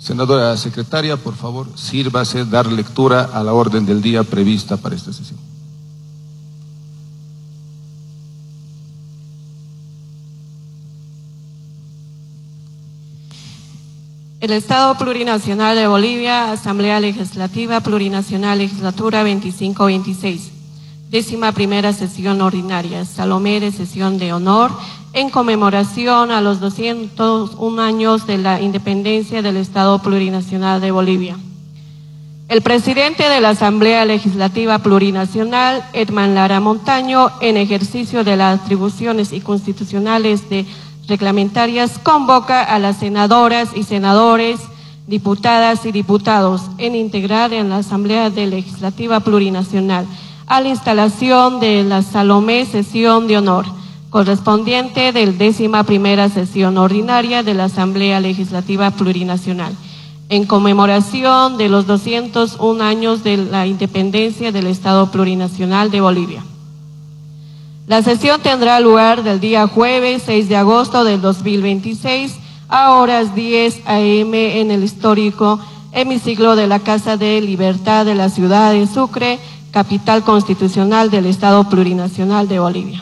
Senadora secretaria, por favor, sírvase dar lectura a la orden del día prevista para esta sesión. El Estado Plurinacional de Bolivia, Asamblea Legislativa Plurinacional, Legislatura 25-26, 11ª sesión ordinaria, Salomé de sesión de honor, en conmemoración a los 201 años de la independencia del Estado Plurinacional de Bolivia. El presidente de la Asamblea Legislativa Plurinacional, Edman Lara Montaño, en ejercicio de las atribuciones y constitucionales reglamentarias, convoca a las senadoras y senadores, diputadas y diputados en integrar en la Asamblea Legislativa Plurinacional a la instalación de la Salomé sesión de honor, correspondiente del 11ª sesión ordinaria de la Asamblea Legislativa Plurinacional, en conmemoración de los 201 años de la independencia del Estado Plurinacional de Bolivia. La sesión tendrá lugar del día jueves 6 de agosto del 2026 a horas 10 a.m. en el histórico hemiciclo de la Casa de Libertad de la ciudad de Sucre, capital constitucional del Estado Plurinacional de Bolivia.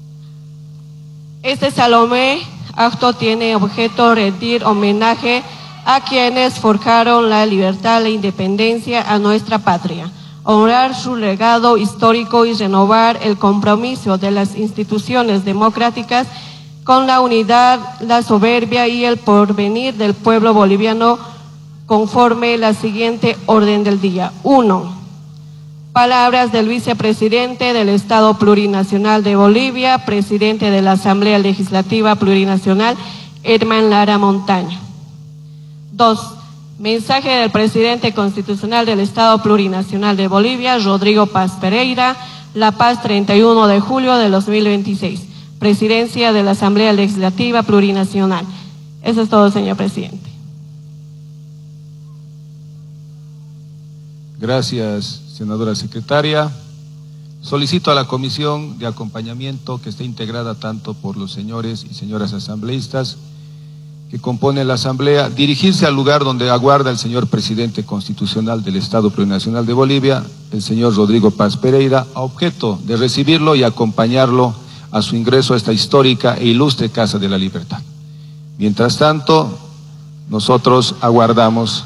Este Salomé acto tiene objeto rendir homenaje a quienes forjaron la libertad, la independencia a nuestra patria, honrar su legado histórico y renovar el compromiso de las instituciones democráticas con la unidad, la soberbia y el porvenir del pueblo boliviano, conforme la siguiente orden del día. 1. Palabras del vicepresidente del Estado Plurinacional de Bolivia, presidente de la Asamblea Legislativa Plurinacional, Edman Lara Montaño. 2. Mensaje del presidente constitucional del Estado Plurinacional de Bolivia, Rodrigo Paz Pereira, La Paz, 31 de julio de 2026. Presidencia de la Asamblea Legislativa Plurinacional. Eso es todo, señor presidente. Gracias, senadora secretaria. Solicito a la comisión de acompañamiento, que esté integrada tanto por los señores y señoras asambleístas que compone la Asamblea, dirigirse al lugar donde aguarda el señor presidente constitucional del Estado Plurinacional de Bolivia, el señor Rodrigo Paz Pereira, a objeto de recibirlo y acompañarlo a su ingreso a esta histórica e ilustre Casa de la Libertad. Mientras tanto, nosotros aguardamos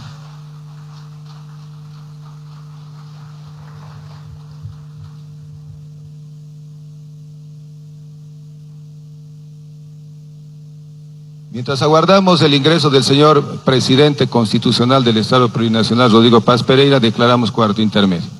el ingreso del señor presidente constitucional del Estado Plurinacional, Rodrigo Paz Pereira, declaramos cuarto intermedio.